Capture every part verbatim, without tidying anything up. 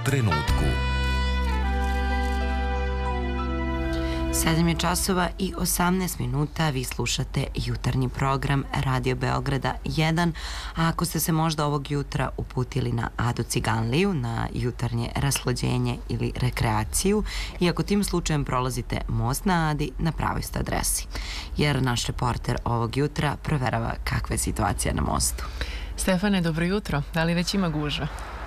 trenutku. sedam je časova i osamnaest minuta, vi slušate jutarnji program Radio Beograda jedan, a ako ste se možda ovog jutra uputili na Adu Ciganliju, na jutarnje raslađenje ili rekreaciju, i ako tim slučajem prolazite most na Adi, na pravoj ste adresi, jer naš reporter ovog jutra proverava kakva je situacija na mostu. Stefane, dobro jutro. Da li već ima gužva?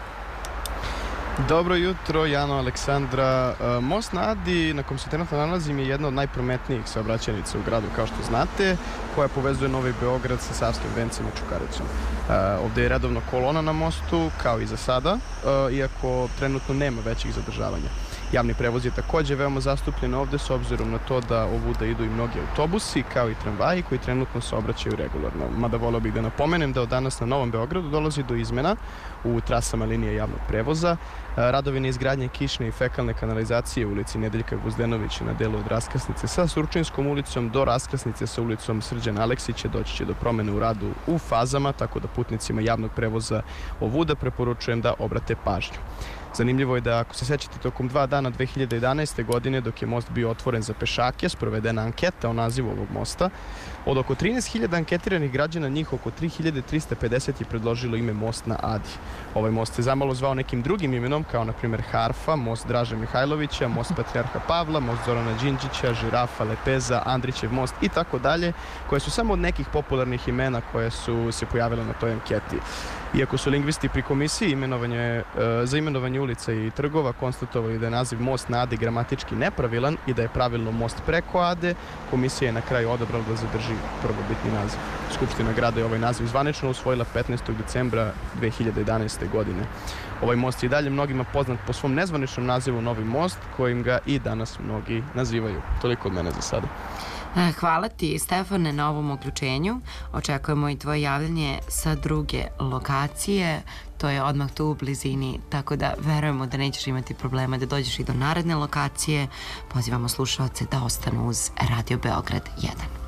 Dobro jutro, Jano, Aleksandra. Most na Adi, na kom se trenutno nalazim, je jedna od najprometnijih saobraćajnica u gradu, kao što znate, koja povezuje Novi Beograd sa Savskim vencem i Čukaricom. Ovde je redovna kolona na mostu, kao i za sada, iako trenutno nema većih zadržavanja. Javni prevoz je takođe veoma zastupljen ovde, s obzirom na to da ovuda idu i mnogi autobusi, kao i tramvaji koji trenutno saobraćaju regularno. Mada voleo bih da napomenem da od danas na Novom Beogradu dolazi do izmena u trasama linije javnog prevoza. Radovi na izgradnje kišne i fekalne kanalizacije u ulici Nedeljka Gvozdenovića na delu od raskrsnice sa Surčinskom ulicom do raskrsnice sa ulicom Srđana Aleksića doći će do promene u radu u fazama, tako da putnicima javnog prevoza ovuda preporučujem da obrate pažnju. Zanimljivo je da, ako se sećate, tokom dva dana dve hiljade jedanaeste. godine, dok je most bio otvoren za pešake, sprovedena anketa o nazivu ovog mosta. Od oko trinaest hiljada anketiranih građana, njih oko tri hiljade trista pedeset je predložilo ime Most na Adi. Ovaj most se zamalo zvao nekim drugim imenom, kao na primjer Harfa, most Draže Mihajlovića, most Patrijarha Pavla, most Zorana Đinđića, Žirafa, Lepeza, Andrićev most i tako dalje, koje su samo od nekih popularnih imena koje su se pojavile na toj anketi. Iako su lingvisti pri komisiji imenovanje, za imenovanje ulica i trgova konstatovali da je naziv Most na Adi gramatički nepravilan i da je pravilno most preko Ade, komisija je na kraju odabrala da zadrži prvobitni naziv. Skupština grada je ovaj naziv zvanično usvojila petnaestog decembra dve hiljade jedanaeste. godine. Ovaj most je i dalje mnogima poznat po svom nezvaničnom nazivu Novi most, kojim ga i danas mnogi nazivaju. Toliko od mene za sada. Hvala ti, Stefane, na ovom uključenju. Očekujemo i tvoje javljanje sa druge lokacije. To je odmah tu u blizini, tako da verujemo da nećeš imati problema da dođeš i do naredne lokacije. Pozivamo slušalce da ostanu uz Radio Beograd jedan.